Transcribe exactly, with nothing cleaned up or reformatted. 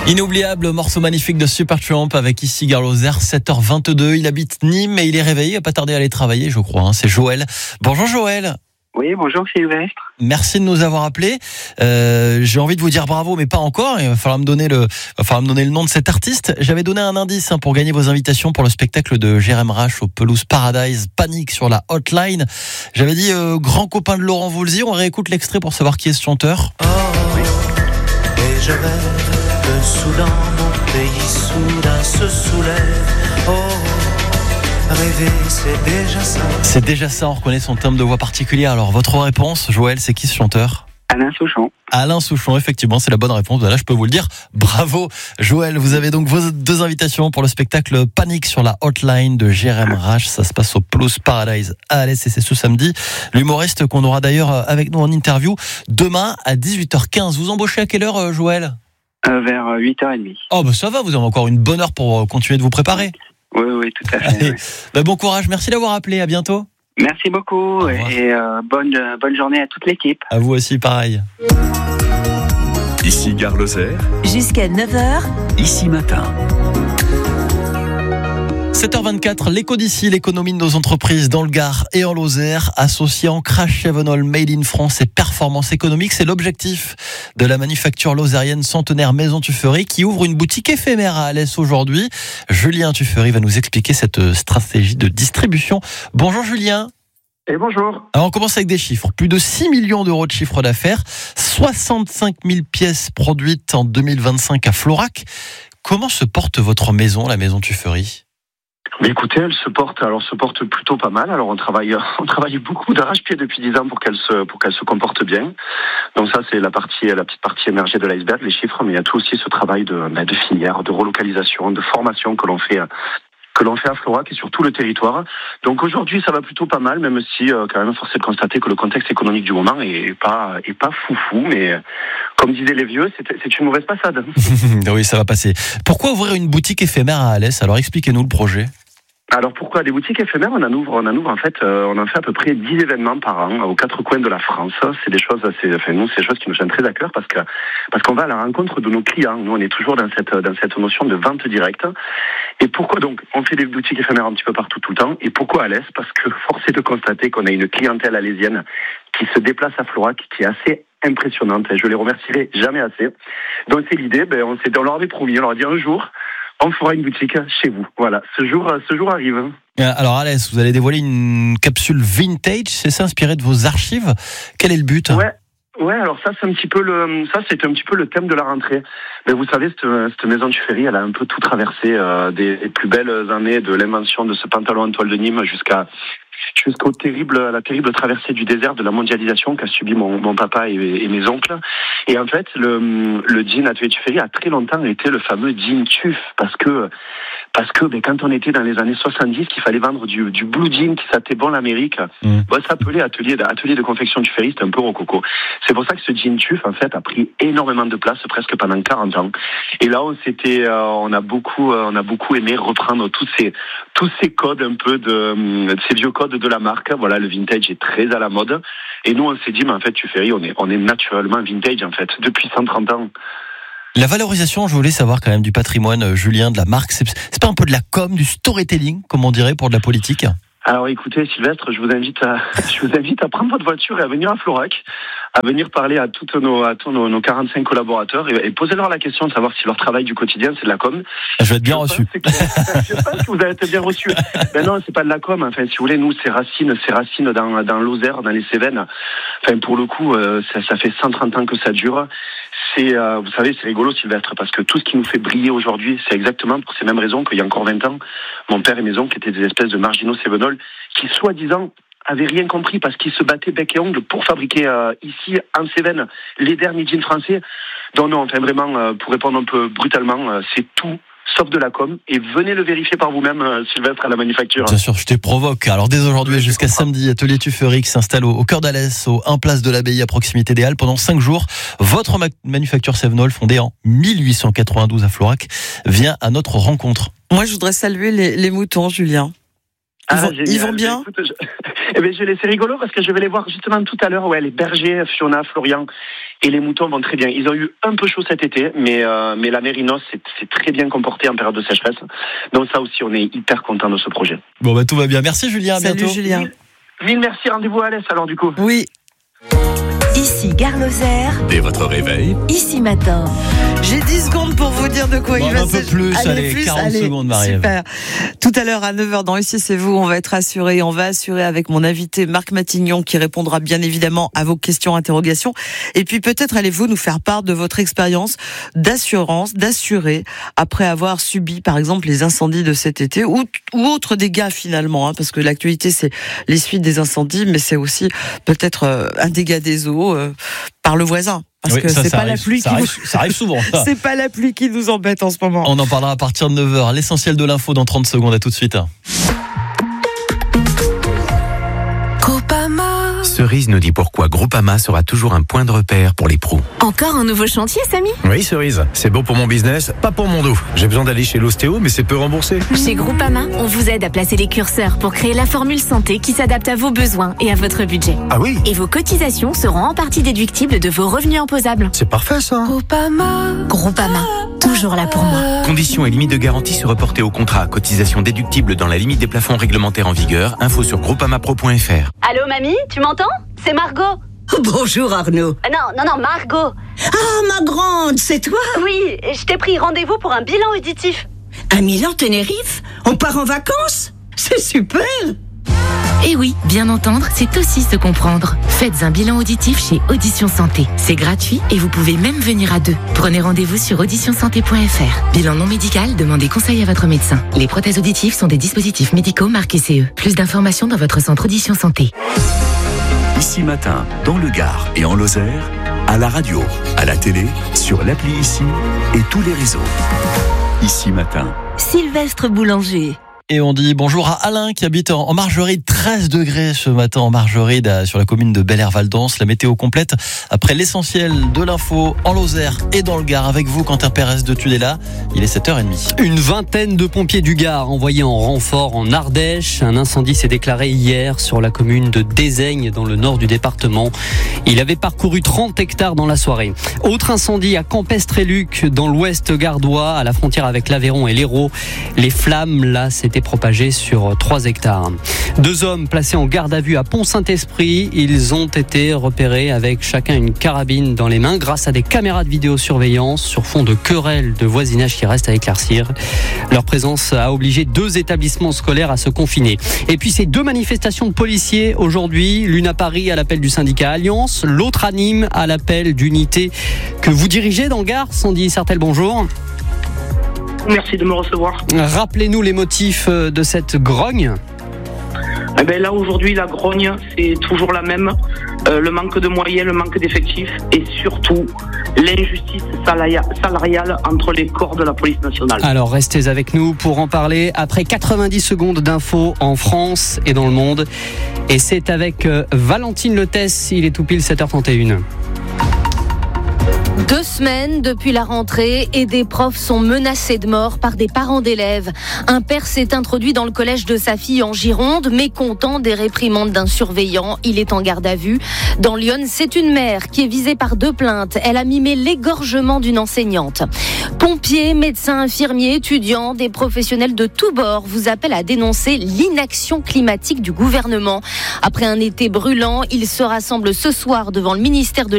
Inoubliable morceau magnifique de Supertramp avec ici Garloser, sept heures vingt-deux. Il habite Nîmes et il est réveillé, il va pas tarder à aller travailler, je crois. Hein. C'est Joël. Bonjour Joël. Oui, bonjour Sylvestre. Merci de nous avoir appelés. Euh, j'ai envie de vous dire bravo, mais pas encore. Il va falloir me donner le, va falloir me donner le nom de cet artiste. J'avais donné un indice hein, pour gagner vos invitations pour le spectacle de Jérém Rache au Pelouse Paradise. Panique sur la hotline. J'avais dit euh, grand copain de Laurent Voulzy. On réécoute l'extrait pour savoir qui est ce chanteur. Oh, oui. Et je rêve que soudain mon pays soudain se soulève. Oh. Rêver, c'est déjà ça. C'est déjà ça, on reconnaît son timbre de voix particulier. Alors, votre réponse, Joël, c'est qui ce chanteur ? Alain Souchon. Alain Souchon, effectivement, c'est la bonne réponse. Voilà, je peux vous le dire. Bravo, Joël. Vous avez donc vos deux invitations pour le spectacle Panique sur la hotline de Jérém Rache. Ça se passe au Pelouse Paradise à Alès et c'est ce samedi. L'humoriste qu'on aura d'ailleurs avec nous en interview demain à dix-huit heures quinze. Vous embauchez à quelle heure, Joël ? euh, Vers huit heures trente. Oh, bah ça va, vous avez encore une bonne heure pour continuer de vous préparer. Oui, oui, tout à fait. Allez, oui. Bah bon courage, merci d'avoir appelé, à bientôt. Merci beaucoup et euh, bonne, bonne journée à toute l'équipe. À vous aussi, pareil. Ici Gare Lozère. Jusqu'à neuf heures. Ici Matin. sept heures vingt-quatre, l'éco d'ici, l'économie de nos entreprises dans le Gard et en Lozère, associant Crash Chevenol, Made in France et Performance économique. C'est l'objectif de la manufacture lozérienne centenaire Maison Tuffery qui ouvre une boutique éphémère à Alès aujourd'hui. Julien Tuffery va nous expliquer cette stratégie de distribution. Bonjour Julien. Et bonjour. Alors on commence avec des chiffres. Plus de six millions d'euros de chiffre d'affaires, soixante-cinq mille pièces produites en deux mille vingt-cinq à Florac. Comment se porte votre maison, la Maison Tuffery ? Mais écoutez, elle se porte, alors se porte plutôt pas mal. Alors on travaille, on travaille beaucoup d'arrache-pied depuis dix ans pour qu'elle se, pour qu'elle se comporte bien. Donc ça c'est la partie, la petite partie émergée de l'iceberg, les chiffres. Mais il y a tout aussi ce travail de, de filière, de relocalisation, de formation que l'on fait. que l'on fait à Florac et sur tout le territoire. Donc aujourd'hui, ça va plutôt pas mal, même si euh, quand même force est de constater que le contexte économique du moment est pas est pas foufou, mais comme disaient les vieux, c'est, c'est une mauvaise passade. Oui, ça va passer. Pourquoi ouvrir une boutique éphémère à Alès ? Alors expliquez-nous le projet. Alors pourquoi des boutiques éphémères ? On en ouvre, on en ouvre en fait, euh, on en fait à peu près dix événements par an aux quatre coins de la France. C'est des choses assez, enfin nous, c'est des choses qui nous tiennent très à cœur parce que parce qu'on va à la rencontre de nos clients. Nous, on est toujours dans cette dans cette notion de vente directe. Et pourquoi donc on fait des boutiques éphémères un petit peu partout tout le temps ? Et pourquoi Alès ? Parce que force est de constater qu'on a une clientèle alésienne qui se déplace à Florac, qui est assez impressionnante. Et je les remercierai jamais assez. Donc c'est l'idée. Ben on s'est, on leur avait promis, on leur a dit un jour. On fera une boutique chez vous. Voilà, ce jour, ce jour arrive. Alors Alès, vous allez dévoiler une capsule vintage, c'est ça, inspiré de vos archives. Quel est le but ? Ouais. Ouais, alors ça c'est un petit peu le, ça c'est un petit peu le thème de la rentrée. Mais vous savez, cette, cette Maison Tuffery, elle a un peu tout traversé euh, des, des plus belles années de l'invention de ce pantalon en toile de Nîmes jusqu'à jusqu'au terrible, la terrible traversée du désert de la mondialisation qu'a subi mon, mon papa et, et mes oncles. Et en fait, le, le jean Atelier Tuffery a très longtemps été le fameux jean Tuf parce que parce que ben, quand on était dans les années soixante-dix, qu'il fallait vendre du, du blue jean qui sentait bon l'Amérique, mmh. bon, ça s'appelait atelier, atelier de confection Tuffery, c'était un peu rococo. C'est pour ça que ce jean Tuf, en fait, a pris énormément de place, presque pendant quarante ans. Et là, on s'était, euh, on a beaucoup, euh, on a beaucoup aimé reprendre tous ces, tous ces codes un peu de, de ces vieux codes de la marque. Voilà, le vintage est très à la mode. Et nous, on s'est dit, mais en fait, Tuffery, on est, on est naturellement vintage, en fait, depuis cent trente ans. La valorisation, je voulais savoir quand même du patrimoine, Julien, de la marque. C'est, c'est pas un peu de la com, du storytelling, comme on dirait pour de la politique ? Alors écoutez, Sylvestre, je vous invite à, je vous invite à prendre votre voiture et à venir à Florac, à venir parler à toutes nos, à tous nos, nos quarante-cinq collaborateurs et, et poser-leur la question de savoir si leur travail du quotidien c'est de la com. Je vais être bien je reçu. Que, je pense que vous allez être bien reçu. Ben non, c'est pas de la com. Enfin, si vous voulez, nous, c'est racines, c'est racines dans, dans l'Lozère, dans les Cévennes. Enfin, pour le coup, euh, ça, ça fait cent trente ans que ça dure. C'est, euh, vous savez, c'est rigolo, Sylvestre, parce que tout ce qui nous fait briller aujourd'hui, c'est exactement pour ces mêmes raisons qu'il y a encore vingt ans, mon père et mes oncles étaient des espèces de marginaux cévenols qui, soi-disant, avaient rien compris parce qu'ils se battaient bec et ongle pour fabriquer euh, ici, en Cévennes, les derniers jeans français. Donc non, enfin vraiment, euh, pour répondre un peu brutalement, euh, c'est tout sauf de la com, et venez le vérifier par vous-même, euh, Sylvestre, à la manufacture. Bien sûr, je te provoque. Alors dès aujourd'hui jusqu'à samedi, Atelier Tuffery qui s'installe au, au cœur d'Alès, au un place de l'Abbaye à proximité des Halles pendant cinq jours. Votre ma- manufacture Cévenol, fondée en mille huit cent quatre-vingt-douze à Florac, vient à notre rencontre. Moi, je voudrais saluer les, les moutons, Julien. Ils vont, Ah, génial. ils vont bien Écoute, je... Eh ben, je les... C'est rigolo parce que je vais les voir justement tout à l'heure. Ouais, les bergers, Fiona, Florian et les moutons vont très bien. Ils ont eu un peu chaud cet été, mais euh, mais la mérinos c'est, c'est très bien comporté en période de sécheresse. Donc ça aussi, on est hyper content de ce projet. Bon bah tout va bien. Merci Julien, à Salut bientôt. Julien. Mille, mille merci, rendez-vous à Alès alors du coup. Oui. Ici Gare Lozère, Dès votre réveil, ici matin. J'ai dix secondes pour vous dire de quoi Bon, il va un peu s'agir. plus, allez, quarante secondes, Marie-Ève. Super. Tout à l'heure à neuf heures dans Ici c'est vous, on va être assuré, on va assurer avec mon invité Marc Matignon qui répondra bien évidemment à vos questions, interrogations. Et puis peut-être allez-vous nous faire part de votre expérience d'assurance, d'assurer après avoir subi par exemple les incendies de cet été ou, ou autres dégâts finalement, hein, parce que l'actualité c'est les suites des incendies, mais c'est aussi peut-être euh, un dégât des eaux euh, par le voisin. Parce Oui, que ça, c'est ça pas arrive, la pluie ça qui arrive, vous... ça arrive souvent. ça. C'est pas la pluie qui nous embête en ce moment. On en parlera à partir de neuf heures. L'essentiel de l'info dans trente secondes. À tout de suite. Groupama. Cerise nous dit pourquoi Groupama sera toujours un point de repère pour les pros. Encore un nouveau chantier, Samy? Oui, Cerise, c'est bon pour mon business, pas pour mon dos. J'ai besoin d'aller chez l'ostéo, mais c'est peu remboursé. Chez Groupama, on vous aide à placer les curseurs pour créer la formule santé qui s'adapte à vos besoins et à votre budget. Ah oui, Et vos cotisations seront en partie déductibles de vos revenus imposables. c'est parfait ça. Groupama. Groupama. Toujours là pour moi. Conditions et limites de garantie se reporter au contrat. Cotisation déductible dans la limite des plafonds réglementaires en vigueur. Info sur groupamapro point f r. Allô, mamie, tu m'entends? C'est Margot. Bonjour Arnaud. Ah non, non, non, Margot. Ah, ma grande, c'est toi? Oui, je t'ai pris rendez-vous pour un bilan auditif. À Milan, Tenerife? On part en vacances? C'est super. Et oui, bien entendre, c'est aussi se comprendre. Faites un bilan auditif chez Audition Santé. C'est gratuit et vous pouvez même venir à deux. Prenez rendez-vous sur audition santé point f r. Bilan non médical, demandez conseil à votre médecin. Les prothèses auditives sont des dispositifs médicaux marqués C E. Plus d'informations dans votre centre Audition Santé. Ici Matin, dans le Gard et en Lozère, à la radio, à la télé, sur l'appli Ici et tous les réseaux. Ici Matin. Sylvestre Boulanger. Et on dit bonjour à Alain qui habite en Margeride, treize degrés ce matin en Margeride, sur la commune de Bel-Air-Val-d'Ans. La météo complète après l'essentiel de l'info en Lozère et dans le Gard avec vous, Quentin Pérez de Tudela. Il est sept heures trente. Une vingtaine de pompiers du Gard envoyés en renfort en Ardèche. Un incendie s'est déclaré hier sur la commune de Dézaigne dans le nord du département. Il avait parcouru trente hectares dans la soirée. Autre incendie à Campestre-et-Luc dans l'ouest gardois, à la frontière avec l'Aveyron et l'Hérault. Les flammes là s'étaient propagées sur trois hectares. Deux hommes placés en garde à vue à Pont-Saint-Esprit. Ils ont été repérés avec chacun une carabine dans les mains grâce à des caméras de vidéosurveillance sur fond de querelles de voisinage qui restent à éclaircir. Leur présence a obligé deux établissements scolaires à se confiner. Et puis ces deux manifestations de policiers aujourd'hui, l'une à Paris à l'appel du syndicat Alliance, l'autre à Nîmes à l'appel d'unité que vous dirigez dans le Gard. Sandy Sartel, bonjour. Merci de me recevoir. Rappelez-nous les motifs de cette grogne. Eh ben là, aujourd'hui, la grogne, c'est toujours la même. Euh, le manque de moyens, le manque d'effectifs et surtout l'injustice salariale entre les corps de la police nationale. Alors, restez avec nous pour en parler après quatre-vingt-dix secondes d'infos en France et dans le monde. Et c'est avec Valentine Letès, il est tout pile sept heures trente et une. Deux semaines depuis la rentrée et des profs sont menacés de mort par des parents d'élèves. Un père s'est introduit dans le collège de sa fille en Gironde, mécontent des réprimandes d'un surveillant. Il est en garde à vue. Dans Lyon, c'est une mère qui est visée par deux plaintes. Elle a mimé l'égorgement d'une enseignante. Pompiers, médecins, infirmiers, étudiants, des professionnels de tous bords vous appellent à dénoncer l'inaction climatique du gouvernement. Après un été brûlant, ils se rassemblent ce soir devant le ministère de